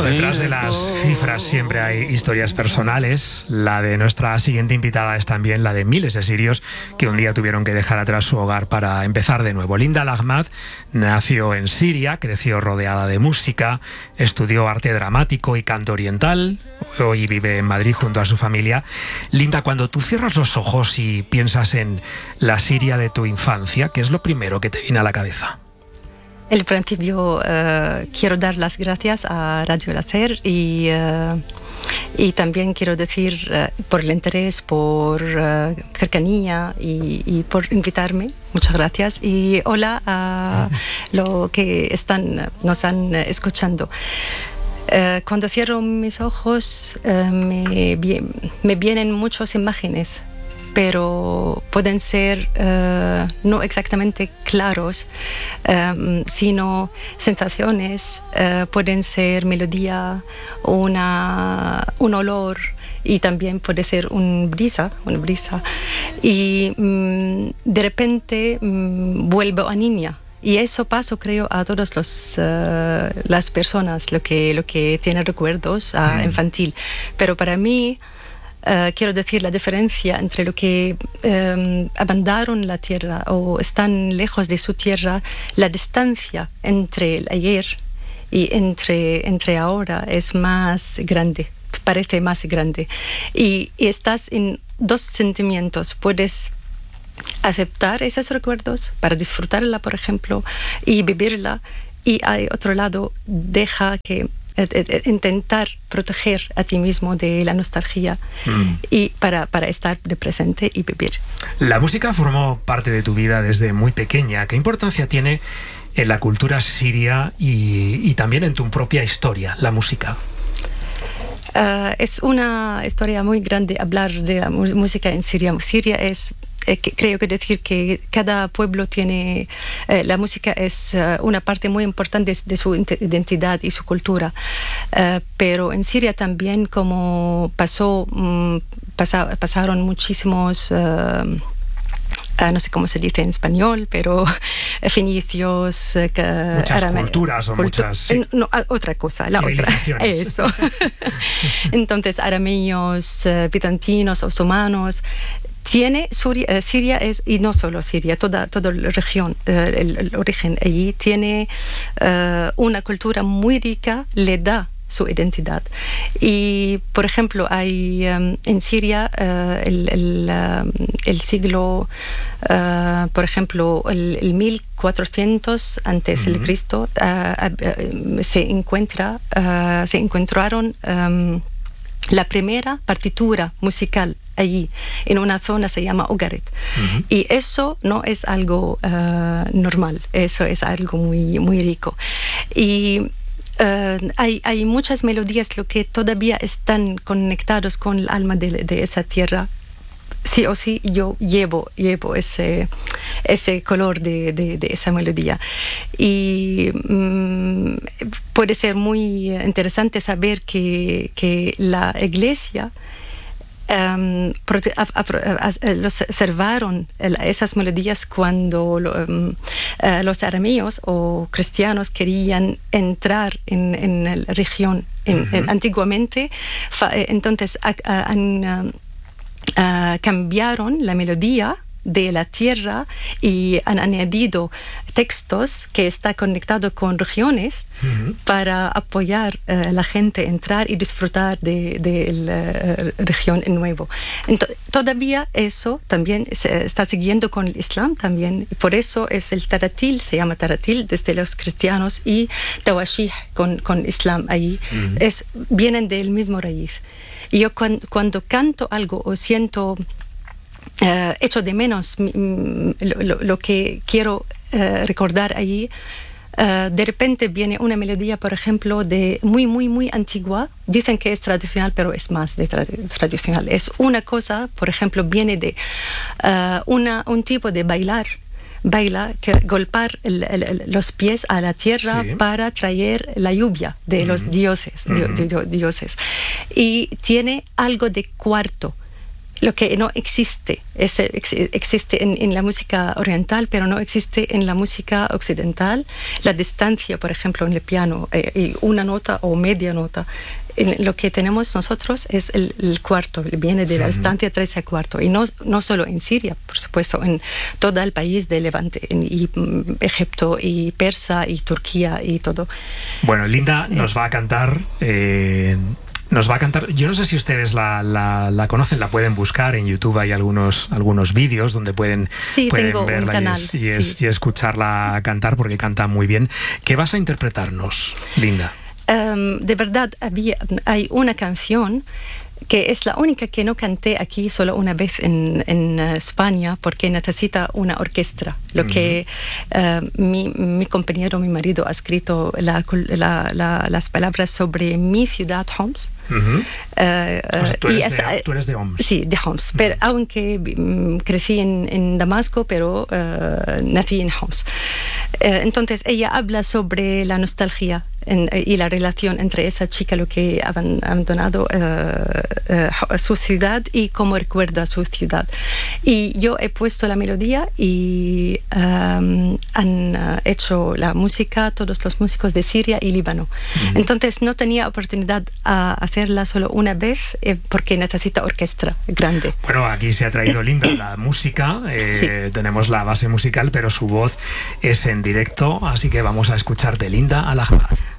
Bueno, detrás de las cifras siempre hay historias personales. La de nuestra siguiente invitada es también la de miles de sirios que un día tuvieron que dejar atrás su hogar para empezar de nuevo. Linda Al-Ahmad nació en Siria, creció rodeada de música, estudió arte dramático y canto oriental. Hoy vive en Madrid junto a su familia. Linda, cuando tú cierras los ojos y piensas en la Siria de tu infancia, ¿qué es lo primero que te viene a la cabeza? En principio quiero dar las gracias a Radio Láser y también quiero decir por el interés, por cercanía y por invitarme. Muchas gracias y hola a los que nos están escuchando. Cuando cierro mis ojos me vienen muchas imágenes, pero pueden ser no exactamente claros, sino sensaciones, pueden ser melodía, un olor, y también puede ser una brisa. Y de repente vuelvo a niña. Y eso pasa, creo, a todas las personas, lo que tienen recuerdos infantil. Pero para mí, quiero decir la diferencia entre lo que abandonaron la tierra o están lejos de su tierra, la distancia entre el ayer y entre ahora es más grande, parece más grande. Y estás en dos sentimientos, puedes aceptar esos recuerdos para disfrutarla, por ejemplo, y vivirla, y hay otro lado, deja que intentar proteger a ti mismo de la nostalgia y para estar de presente y vivir. La música formó parte de tu vida desde muy pequeña. ¿Qué importancia tiene en la cultura siria y también en tu propia historia la música? Es una historia muy grande hablar de la música en Siria. Siria es creo que decir que cada pueblo tiene, la música es una parte muy importante de su identidad y su cultura, pero en Siria también, como pasaron muchísimos no sé cómo se dice en español, pero fenicios, muchas culturas o muchas... Sí. No, otra cosa, la otra. Eso. Entonces, arameos, bizantinos, otomanos. Siria es, y no solo Siria, toda la región, el origen allí tiene una cultura muy rica, le da su identidad. Y, por ejemplo, hay en Siria el siglo, por ejemplo, el 1400 antes de Cristo, se encontraron la primera partitura musical allí, en una zona se llama Ugarit. Y eso no es algo normal, eso es algo muy, muy rico. Y hay muchas melodías lo que todavía están conectados con el alma de esa tierra. Sí o sí, yo llevo ese color de esa melodía. Y puede ser muy interesante saber que la iglesia los observaron esas melodías cuando los arameos o cristianos querían entrar en la región. Antiguamente, entonces cambiaron la melodía de la tierra y han añadido textos que está conectado con regiones para apoyar a la gente a entrar y disfrutar de la región en nuevo. Entonces, todavía eso también se está siguiendo con el Islam también, y por eso es el taratil, se llama taratil desde los cristianos, y tawashih con Islam ahí, vienen del mismo raíz. Y yo cuando canto algo o siento echo de menos lo que quiero recordar allí, de repente viene una melodía, por ejemplo, de muy, muy, muy antigua. Dicen que es tradicional, pero es más de tradicional. Es una cosa, por ejemplo, viene de un tipo de baila, que golpear los pies a la tierra para traer la lluvia de los dioses. Y tiene algo de cuarto. lo que no existe. Existe en la música oriental, pero no existe en la música occidental. La distancia, por ejemplo, en el piano, y una nota o media nota. Lo que tenemos nosotros es el cuarto, viene de la distancia 13 cuarto. Y no solo en Siria, por supuesto, en todo el país de Levante, y Egipto, y Persa, y Turquía, y todo. Bueno, Linda nos va a cantar... yo no sé si ustedes la conocen, la pueden buscar en YouTube, hay algunos vídeos donde pueden verla canal, y escucharla cantar, porque canta muy bien. ¿Qué vas a interpretarnos, Linda? De verdad, hay una canción que es la única que no canté aquí solo una vez en España, porque necesita una orquesta. Lo que mi compañero, mi marido, ha escrito las palabras sobre mi ciudad, Homs. O sea, tú eres de Homs. Sí, de Homs. Pero aunque crecí en Damasco, pero nací en Homs. Entonces ella habla sobre la nostalgia y la relación entre esa chica, lo que ha abandonado su ciudad y cómo recuerda su ciudad. Y yo he puesto la melodía y han hecho la música todos los músicos de Siria y Líbano. Entonces no tenía oportunidad a hacerla solo una vez, porque necesita orquesta grande. Bueno, aquí se ha traído Linda la música, sí. Tenemos la base musical, pero su voz es en directo, así que vamos a escuchar de Linda Al-Ahmad.